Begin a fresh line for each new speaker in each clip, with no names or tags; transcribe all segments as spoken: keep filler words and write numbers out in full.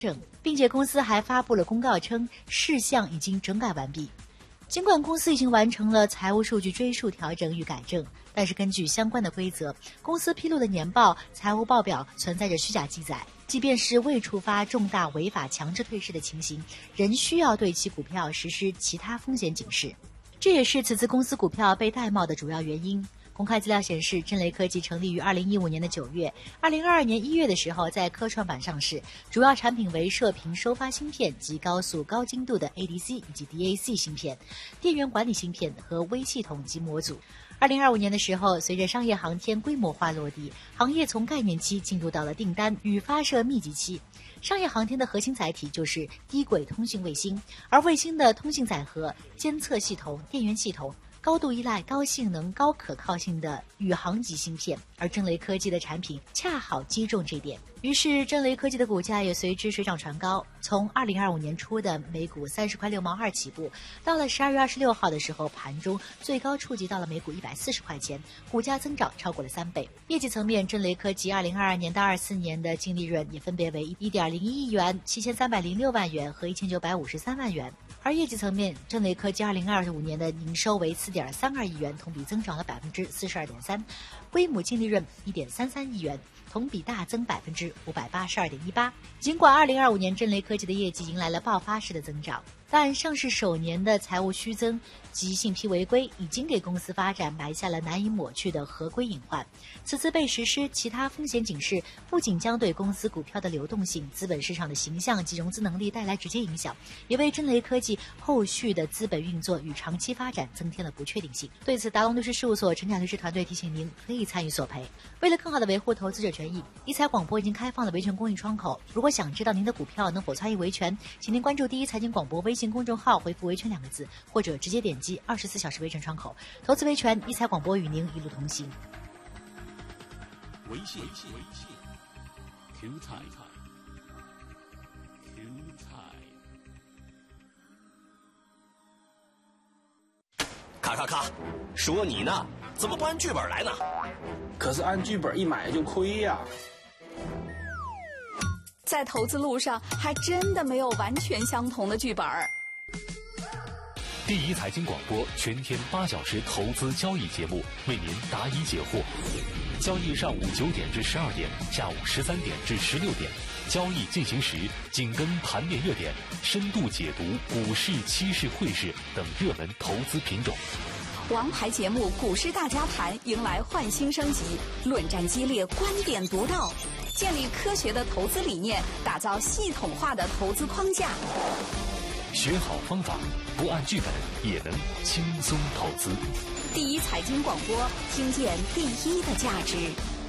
并且公司还发布了公告称事项已经整改完毕。尽管公司已经完成了财务数据追溯调整与改正，但是根据相关的规则，公司披露的年报、财务报表存在着虚假记载，即便是未触发重大违法强制退市的情形，仍需要对其股票实施其他风险警示。这也是此次公司股票被戴帽的主要原因。公开资料显示，震雷科技成立于二零一五年的九月，二零二二年一月的时候在科创板上市，主要产品为射频收发芯片及高速高精度的 A D C 以及 D A C 芯片、电源管理芯片和微系统及模组。二零二五年的时候，随着商业航天规模化落地，行业从概念期进入到了订单与发射密集期。商业航天的核心载体就是低轨通讯卫星，而卫星的通信载荷、监测系统、电源系统高度依赖高性能、高可靠性的宇航级芯片，而震雷科技的产品恰好击中这点，于是震雷科技的股价也随之水涨船高，从二零二五年初的每股三十块六毛二起步，到了十二月二十六号的时候，盘中最高触及到了每股一百四十块钱，股价增长超过了三倍。业绩层面，震雷科技二零二二年到二四年的净利润也分别为一点零一亿元、七千三百零六万元和一千九百五十三万元。而业绩层面，震雷科技二零二五年的营收为四点三二亿元，同比增长了百分之四十二点三，规模净利润一点三三亿元，同比大增百分之五百八十二点一八。尽管二零二五年震雷科技的业绩迎来了爆发式的增长，但上市首年的财务虚增及信批违规已经给公司发展埋下了难以抹去的合规隐患。此次被实施其他风险警示，不仅将对公司股票的流动性、资本市场的形象及融资能力带来直接影响，也为震雷科技后续的资本运作与长期发展增添了不确定性。对此，达龙律师事务所陈甲律师团队提醒您可以参与索赔。为了更好的维护投资者权益，一财广播已经开放了维权公益窗口。如果想知道您的股票能否参与维权，请您关注第一财经广播微信公众号，回复维权两个字，或者直接点击二十四小时维权窗口。投资维权，一财广播与您一路同行。
微信，微信，微信 ，Q 菜，Q 菜，
咔咔咔，说你呢，怎么不按剧本来呢？
可是按剧本一买就亏呀。
在投资路上，还真的没有完全相同的剧本。
第一财经广播全天八小时投资交易节目，为您答疑解惑。交易上午九点至十二点，下午十三点至十六点。交易进行时，紧跟盘面热点，深度解读股市、期市、汇市等热门投资品种。
王牌节目《股市大家谈》迎来焕新升级，论战激烈，观点独到，建立科学的投资理念，打造系统化的投资框架。
学好方法，不按剧本也能轻松投资。
第一财经广播，听见第一的价值。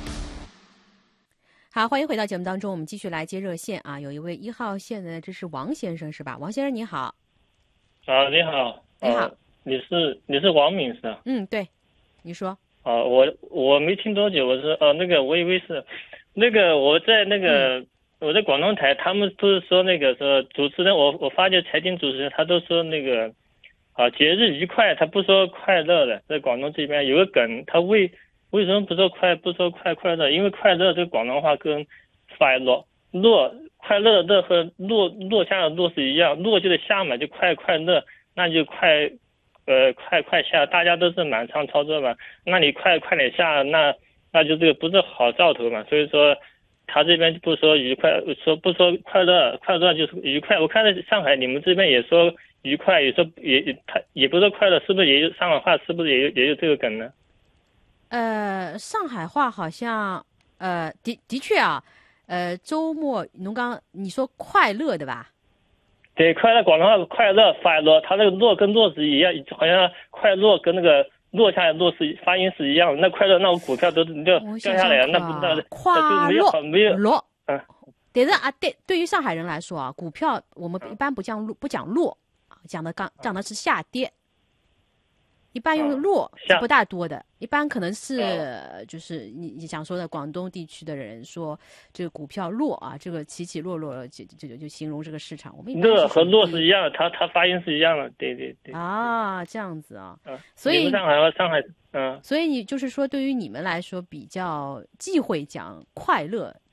好，欢迎回到节目当中，我们继续来接热线啊。有一位一号线的，这是王先生是吧？王先生你好。
啊，你好。
你好。
呃、你是你是王敏是吧？
嗯，对，你说。
啊，我我没听多久，我说呃那个我以为是，那个我在那个。嗯我在广东台，他们不是说那个说主持人，我我发觉财经主持人他都说那个啊节日愉快，他不说快乐的。在广东这边有个梗，他为为什么不说快不说快快乐？因为快乐这个广东话跟快乐乐快乐的乐和落落下的落是一样，落就是下嘛，就快快乐，那就快呃快快下，大家都是满仓操作嘛，那你快快点下，那那就这个不是好兆头嘛，所以说。他这边不说愉快，说不说快乐，快乐就是愉快。我看在上海，你们这边也说愉快，也说也他也不说快乐，是不是也有上海话？是不是也有也有这个梗呢？
呃，上海话好像呃的的确啊，呃周末侬刚你说快乐对吧？
对，快乐广东话快乐快乐，它那个乐跟乐是一样，好像快乐跟那个。落下来落是发音是一样的，那快乐那我股票都掉掉下来了，那不那
快
乐没有
落
嗯，
但是啊，对对于上海人来说啊，股票我们一般不讲落不讲落，讲的刚讲的是下跌，一般用落是不大多的，一般可能是就是你你想说的广东地区的人说这个股票落啊，这个起起落落，就就就就形容这个市场。我们
乐和落是一样的，它它发音是一样的，对对对。
啊，这样子啊，
嗯，
所以
上海和上海，嗯，
所以你就是说，对于你们来说比较忌讳讲快乐，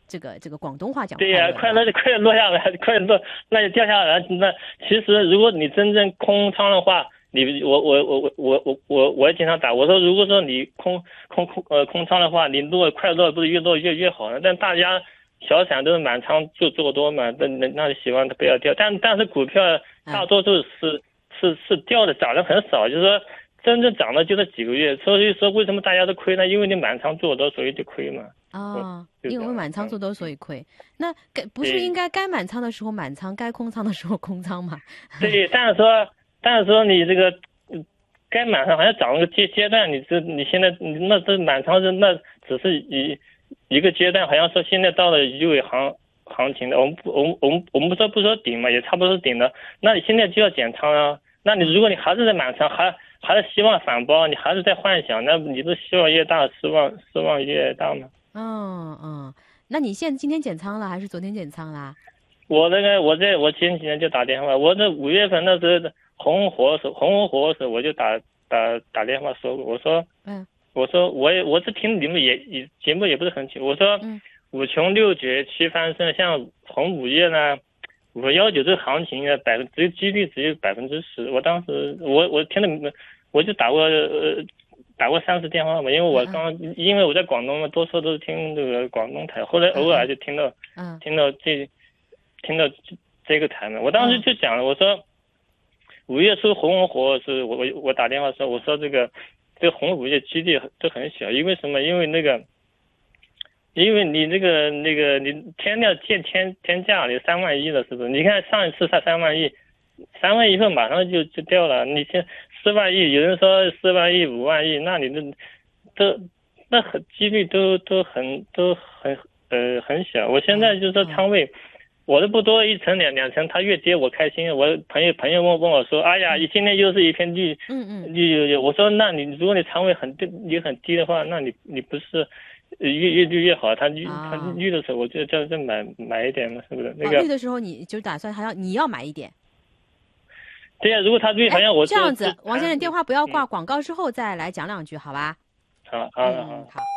这个这个广东话讲
对呀、啊，快乐就快落下来，快落那就掉下来。那其实如果你真正空仓的话，你我我我我我我我我也经常打，我说如果说你空空空呃空仓的话，你落快落不是越落越越好呢？但大家小散都是满仓就做多嘛，那那那希望它不要掉。但但是股票大多数是、嗯、是是掉的，涨的很少，就是说。真正涨了就这几个月，所以说为什么大家都亏呢？因为你满仓做多，所以就亏嘛。
哦，因为满仓做多，所以亏。那该不是应该该满仓的时候满仓，该空仓的时候空仓吗？
对，但是说，但是说你这个该满仓好像涨了个阶阶段，你这你现在那这满仓是那只是一一个阶段，好像说现在到了鱼尾行行情的，我们不我们我们我们不说不说顶嘛，也差不多是顶的。那你现在就要减仓啊？那你如果你还是在满仓，还还是希望反包，你还是在幻想，那你的希望越大，失望失望越大吗？
嗯嗯，那你现在今天减仓了还是昨天减仓啦？
我那个我在我前几天就打电话，我这五月份那时候红火的时候，红火的时候我就打打打电话说过，我说嗯，我说我也我是听你们也也节目也不是很清，我说嗯，五穷六绝七翻身，像红五月呢。五幺九这个行情啊，百分只有几率只有百分之十。我当时我我听了，我就打过呃打过三次电话嘛，因为我刚、嗯、因为我在广东嘛，多数都是听这个广东台，后来偶尔就听到嗯听到这听到这个台嘛。我当时就讲了，我说五月初红火是我我我打电话说，我说这个这个红五月几率都很小，因为什么？因为那个。因为你那个那个你天料天天天价你三万一了，是不是？你看上一次才三万亿，三万亿后马上就就掉了。你现四万亿，有人说四万亿、五万亿，那你的都那很几率都都很都很呃很小。我现在就是说仓位，我都不多一层两两层，它越跌我开心。我朋友朋友问问我说，哎呀，你今天又是一片绿，嗯嗯绿绿。我说那你如果你仓位很低你很低的话，那你你不是。越越绿越好，它绿、啊、它绿的时候，我就叫这买买一点嘛，是不是？那个、
哦、绿的时候你就打算还要你要买一点。
对呀、啊，如果它绿，好像我
这样子，王先生电话不要挂，广告之后再来讲两句，好吧？
好好好。
嗯、好。